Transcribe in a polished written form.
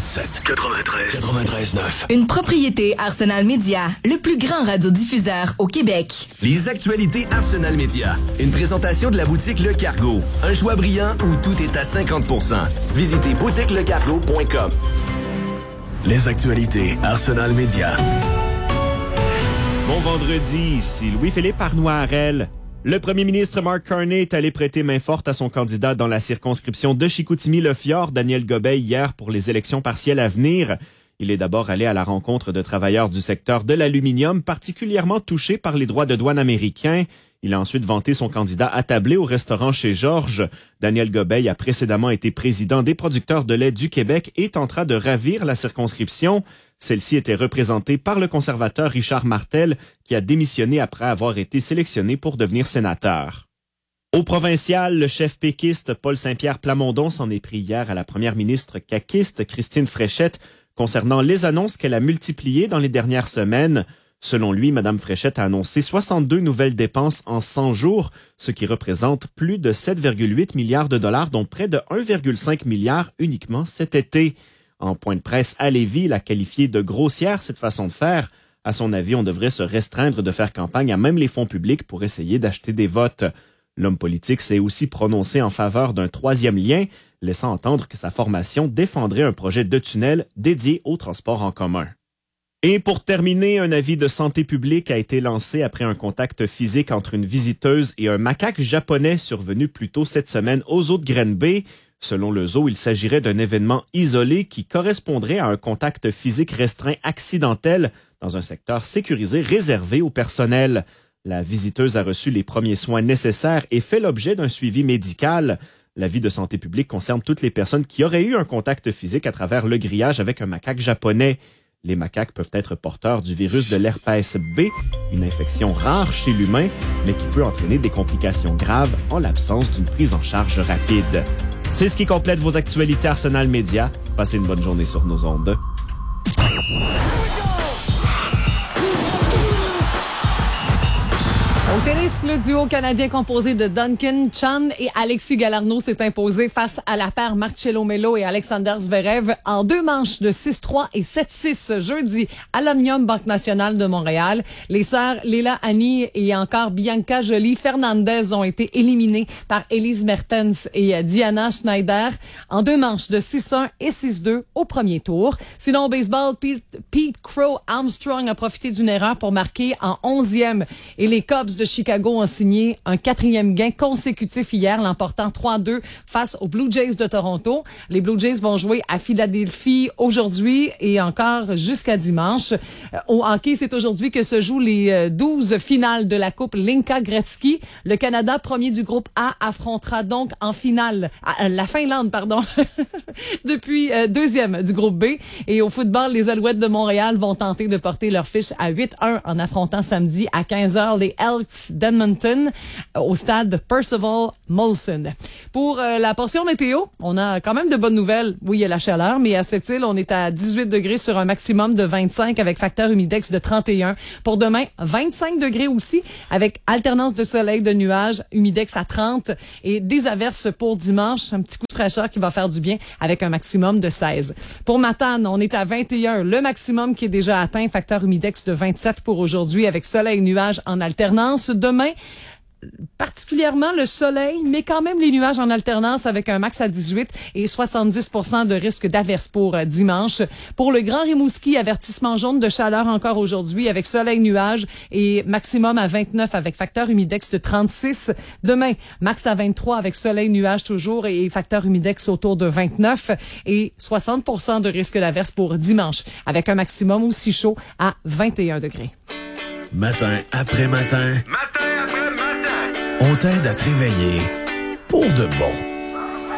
93.9. Une propriété Arsenal Média, le plus grand radiodiffuseur au Québec. Les actualités Arsenal Média. Une présentation de la boutique Le Cargo. Un choix brillant où tout est à 50%. Visitez boutiquelecargo.com. Les actualités Arsenal Média. Bon vendredi, ici Louis-Philippe Arnoirel. Le premier ministre Mark Carney est allé prêter main forte à son candidat dans la circonscription de Chicoutimi-Le-Fjord, Daniel Gobeil, hier pour les élections partielles à venir. Il est d'abord allé à la rencontre de travailleurs du secteur de l'aluminium, particulièrement touchés par les droits de douane américains. Il a ensuite vanté son candidat attablé au restaurant chez Georges. Daniel Gobeil a précédemment été président des producteurs de lait du Québec et tentera de ravir la circonscription. Celle-ci était représentée par le conservateur Richard Martel, qui a démissionné après avoir été sélectionné pour devenir sénateur. Au provincial, le chef péquiste Paul Saint-Pierre Plamondon s'en est pris hier à la première ministre caquiste Christine Fréchette concernant les annonces qu'elle a multipliées dans les dernières semaines. Selon lui, Mme Fréchette a annoncé 62 nouvelles dépenses en 100 jours, ce qui représente plus de 7,8 milliards de dollars, dont près de 1,5 milliard uniquement cet été. En point de presse à Lévis, il a qualifié de grossière cette façon de faire. À son avis, on devrait se restreindre de faire campagne à même les fonds publics pour essayer d'acheter des votes. L'homme politique s'est aussi prononcé en faveur d'un troisième lien, laissant entendre que sa formation défendrait un projet de tunnel dédié au transport en commun. Et pour terminer, un avis de santé publique a été lancé après un contact physique entre une visiteuse et un macaque japonais survenu plus tôt cette semaine aux eaux de Green Bay. Selon le zoo, il s'agirait d'un événement isolé qui correspondrait à un contact physique restreint accidentel dans un secteur sécurisé réservé au personnel. La visiteuse a reçu les premiers soins nécessaires et fait l'objet d'un suivi médical. L'avis de santé publique concerne toutes les personnes qui auraient eu un contact physique à travers le grillage avec un macaque japonais. Les macaques peuvent être porteurs du virus de l'herpès B, une infection rare chez l'humain, mais qui peut entraîner des complications graves en l'absence d'une prise en charge rapide. C'est ce qui complète vos actualités Arsenal Média. Passez une bonne journée sur nos ondes. Au tennis, le duo canadien composé de Duncan Chan et Alexis Galarneau s'est imposé face à la paire Marcelo Melo et Alexander Zverev en 2 manches de 6-3 et 7-6 jeudi à l'Omnium Banque Nationale de Montréal. Les sœurs Leila Annie et encore Bianca Jolie Fernandez ont été éliminées par Elise Mertens et Diana Schneider en 2 manches de 6-1 et 6-2 au premier tour. Sinon, au baseball, Pete Crow Armstrong a profité d'une erreur pour marquer en 11e et les Cubs de Chicago ont signé un 4e gain consécutif hier, l'emportant 3-2 face aux Blue Jays de Toronto. Les Blue Jays vont jouer à Philadelphie aujourd'hui et encore jusqu'à dimanche. Au hockey, c'est aujourd'hui que se jouent les 12 finales de la Coupe Linka Gretzky. Le Canada, premier du groupe A, affrontera donc en finale la Finlande, depuis 2e du groupe B. Et au football, les Alouettes de Montréal vont tenter de porter leur fiche à 8-1 en affrontant samedi à 15h les Elks d'Edmonton au stade Percival Molson. Pour la portion météo, on a quand même de bonnes nouvelles. Oui, il y a la chaleur, mais à cette île, on est à 18 degrés sur un maximum de 25 avec facteur humidex de 31. Pour demain, 25 degrés aussi avec alternance de soleil, de nuages, humidex à 30 et des averses pour dimanche. Un petit coup de fraîcheur qui va faire du bien avec un maximum de 16. Pour Matane, on est à 21, le maximum qui est déjà atteint, facteur humidex de 27 pour aujourd'hui avec soleil, nuages en alternance. Demain, particulièrement le soleil, mais quand même les nuages en alternance avec un max à 18 et 70% de risque d'averse pour dimanche. Pour le Grand Rimouski, avertissement jaune de chaleur encore aujourd'hui avec soleil, nuages et maximum à 29 avec facteur humidex de 36. Demain, max à 23 avec soleil, nuages toujours et facteur humidex autour de 29 et 60% de risque d'averse pour dimanche avec un maximum aussi chaud à 21 degrés. Matin après matin. Matin après matin. On t'aide à te réveiller pour de bon.